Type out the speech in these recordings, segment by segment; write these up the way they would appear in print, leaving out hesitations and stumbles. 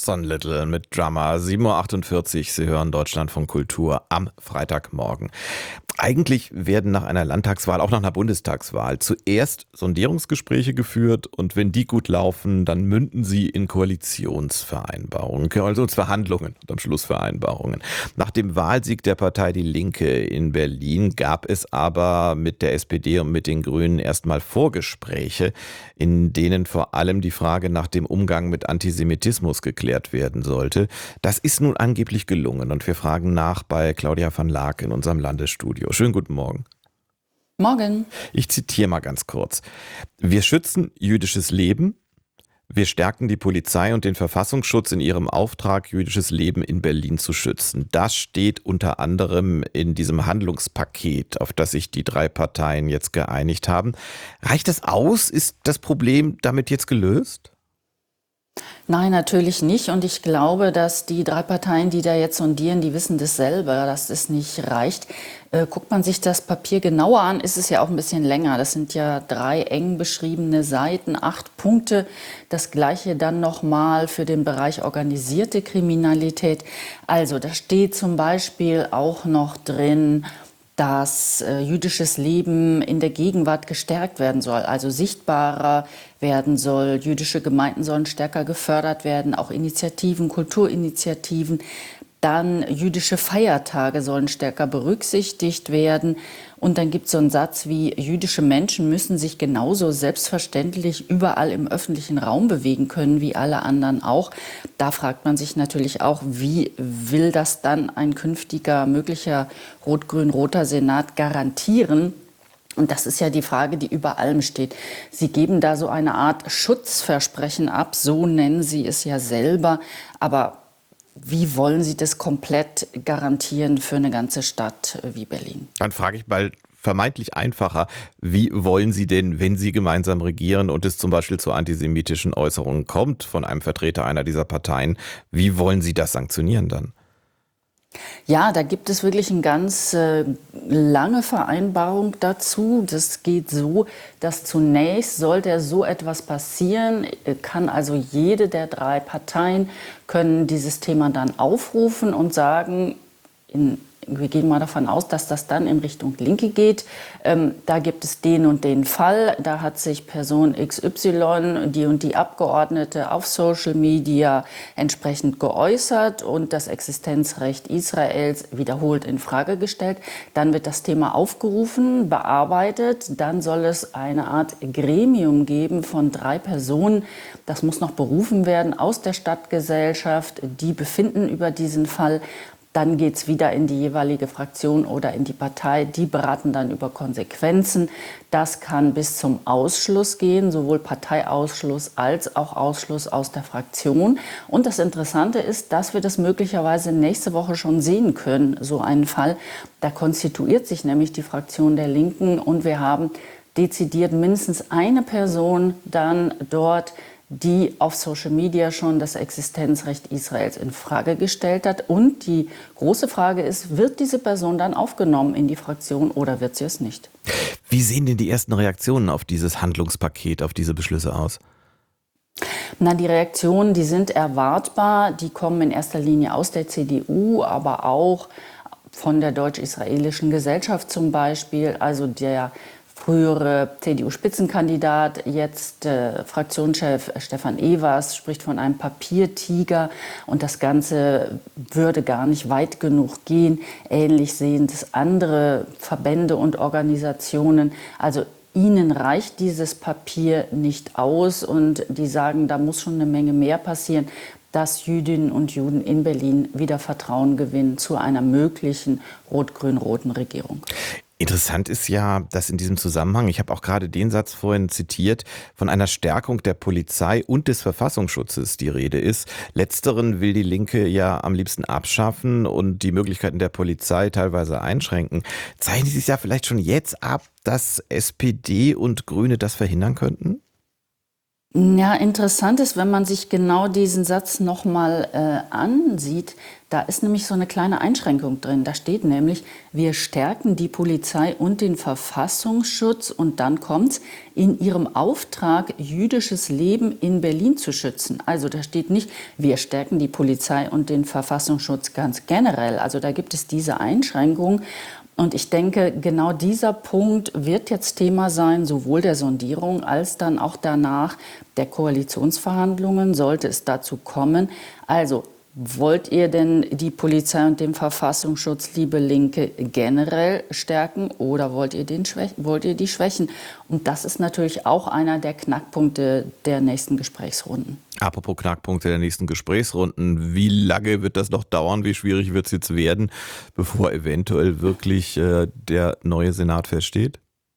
Son Little mit Drummer. 7:48 Uhr, Sie hören Deutschlandfunk Kultur am Freitagmorgen. Eigentlich werden nach einer Landtagswahl, auch nach einer Bundestagswahl, zuerst Sondierungsgespräche geführt und wenn die gut laufen, dann münden sie in Koalitionsvereinbarungen, also Verhandlungen und am Schluss Vereinbarungen. Nach dem Wahlsieg der Partei Die Linke in Berlin gab es aber mit der SPD und mit den Grünen erstmal Vorgespräche, in denen vor allem die Frage nach dem Umgang mit Antisemitismus geklärt werden sollte. Das ist nun angeblich gelungen und wir fragen nach bei Claudia van Laak in unserem Landesstudio. Schönen guten Morgen. Morgen. Ich zitiere mal ganz kurz. Wir schützen jüdisches Leben. Wir stärken die Polizei und den Verfassungsschutz in ihrem Auftrag, jüdisches Leben in Berlin zu schützen. Das steht unter anderem in diesem Handlungspaket, auf das sich die drei Parteien jetzt geeinigt haben. Reicht das aus? Ist das Problem damit jetzt gelöst? Nein, natürlich nicht. Und ich glaube, dass die drei Parteien, die da jetzt sondieren, die wissen das selber, dass es nicht reicht. Guckt man sich das Papier genauer an, ist es ja auch ein bisschen länger. Das sind ja 3 eng beschriebene Seiten, 8 Punkte. Das Gleiche dann nochmal für den Bereich organisierte Kriminalität. Also da steht zum Beispiel auch noch drin, dass jüdisches Leben in der Gegenwart gestärkt werden soll, also sichtbarer werden soll. Jüdische Gemeinden sollen stärker gefördert werden, auch Initiativen, Kulturinitiativen. Dann jüdische Feiertage sollen stärker berücksichtigt werden. Und dann gibt es so einen Satz wie, jüdische Menschen müssen sich genauso selbstverständlich überall im öffentlichen Raum bewegen können, wie alle anderen auch. Da fragt man sich natürlich auch, wie will das dann ein künftiger, möglicher rot-grün-roter Senat garantieren? Und das ist ja die Frage, die über allem steht. Sie geben da so eine Art Schutzversprechen ab, so nennen Sie es ja selber. Aber wie wollen Sie das komplett garantieren für eine ganze Stadt wie Berlin? Dann frage ich mal vermeintlich einfacher, wie wollen Sie denn, wenn Sie gemeinsam regieren und es zum Beispiel zu antisemitischen Äußerungen kommt von einem Vertreter einer dieser Parteien, wie wollen Sie das sanktionieren dann? Ja, da gibt es wirklich eine ganz lange Vereinbarung dazu. Das geht so, dass zunächst sollte so etwas passieren, kann also jede der 3 Parteien können dieses Thema dann aufrufen und sagen, wir gehen mal davon aus, dass das dann in Richtung Linke geht. Da gibt es den und den Fall. Da hat sich Person XY, die und die Abgeordnete auf Social Media entsprechend geäußert und das Existenzrecht Israels wiederholt in Frage gestellt. Dann wird das Thema aufgerufen, bearbeitet. Dann soll es eine Art Gremium geben von 3 Personen. Das muss noch berufen werden aus der Stadtgesellschaft. Die befinden über diesen Fall. Dann geht es wieder in die jeweilige Fraktion oder in die Partei. Die beraten dann über Konsequenzen. Das kann bis zum Ausschluss gehen, sowohl Parteiausschluss als auch Ausschluss aus der Fraktion. Und das Interessante ist, dass wir das möglicherweise nächste Woche schon sehen können, so einen Fall. Da konstituiert sich nämlich die Fraktion der Linken und wir haben dezidiert mindestens eine Person dann dort, die auf Social Media schon das Existenzrecht Israels in Frage gestellt hat. Und die große Frage ist, wird diese Person dann aufgenommen in die Fraktion oder wird sie es nicht? Wie sehen denn die ersten Reaktionen auf dieses Handlungspaket, auf diese Beschlüsse aus? Na, die Reaktionen, die sind erwartbar. Die kommen in erster Linie aus der CDU, aber auch von der Deutsch-Israelischen Gesellschaft zum Beispiel, also der frühere CDU-Spitzenkandidat, jetzt Fraktionschef Stefan Evers, spricht von einem Papiertiger und das Ganze würde gar nicht weit genug gehen. Ähnlich sehen das andere Verbände und Organisationen. Also ihnen reicht dieses Papier nicht aus und die sagen, da muss schon eine Menge mehr passieren, dass Jüdinnen und Juden in Berlin wieder Vertrauen gewinnen zu einer möglichen rot-grün-roten Regierung. Interessant ist ja, dass in diesem Zusammenhang, ich habe auch gerade den Satz vorhin zitiert, von einer Stärkung der Polizei und des Verfassungsschutzes die Rede ist. Letzteren will die Linke ja am liebsten abschaffen und die Möglichkeiten der Polizei teilweise einschränken. Zeichnet sich ja vielleicht schon jetzt ab, dass SPD und Grüne das verhindern könnten? Ja, interessant ist, wenn man sich genau diesen Satz nochmal ansieht, da ist nämlich so eine kleine Einschränkung drin. Da steht nämlich, wir stärken die Polizei und den Verfassungsschutz und dann kommt's, in ihrem Auftrag, jüdisches Leben in Berlin zu schützen. Also da steht nicht, wir stärken die Polizei und den Verfassungsschutz ganz generell. Also da gibt es diese Einschränkung. Und ich denke, genau dieser Punkt wird jetzt Thema sein, sowohl der Sondierung als dann auch danach der Koalitionsverhandlungen, sollte es dazu kommen. Also wollt ihr denn die Polizei und den Verfassungsschutz, liebe Linke, generell stärken oder wollt ihr die schwächen? Und das ist natürlich auch einer der Knackpunkte der nächsten Gesprächsrunden. Apropos Knackpunkte der nächsten Gesprächsrunden, wie lange wird das noch dauern? Wie schwierig wird es jetzt werden, bevor eventuell wirklich der neue Senat feststeht?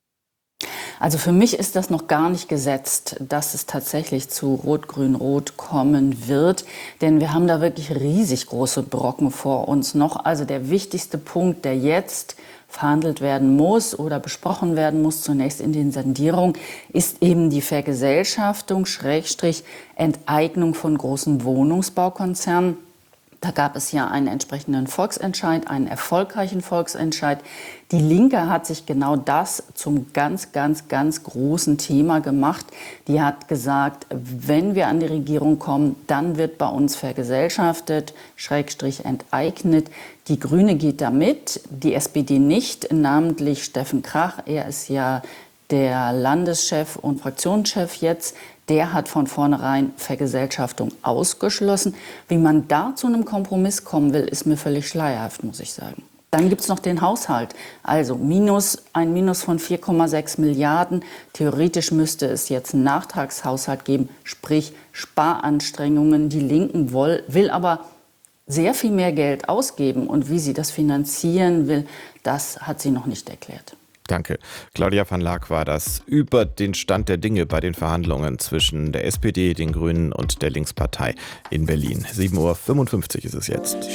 Also für mich ist das noch gar nicht gesetzt, dass es tatsächlich zu Rot-Grün-Rot kommen wird. Denn wir haben da wirklich riesig große Brocken vor uns noch. Also der wichtigste Punkt, der jetzt verhandelt werden muss oder besprochen werden muss, zunächst in den Sondierungen, ist eben die Vergesellschaftung, Schrägstrich, Enteignung von großen Wohnungsbaukonzernen. Da gab es ja einen entsprechenden Volksentscheid, einen erfolgreichen Volksentscheid. Die Linke hat sich genau das zum ganz, ganz, ganz großen Thema gemacht. Die hat gesagt, wenn wir an die Regierung kommen, dann wird bei uns vergesellschaftet, Schrägstrich enteignet. Die Grüne geht da mit, die SPD nicht, namentlich Steffen Krach. Er ist ja der Landeschef und Fraktionschef jetzt. Der hat von vornherein Vergesellschaftung ausgeschlossen. Wie man da zu einem Kompromiss kommen will, ist mir völlig schleierhaft, muss ich sagen. Dann gibt es noch den Haushalt. Also ein Minus von 4,6 Milliarden. Theoretisch müsste es jetzt einen Nachtragshaushalt geben, sprich Sparanstrengungen. Die Linken will aber sehr viel mehr Geld ausgeben. Und wie sie das finanzieren will, das hat sie noch nicht erklärt. Danke. Claudia van Laak war das über den Stand der Dinge bei den Verhandlungen zwischen der SPD, den Grünen und der Linkspartei in Berlin. 7:55 Uhr ist es jetzt.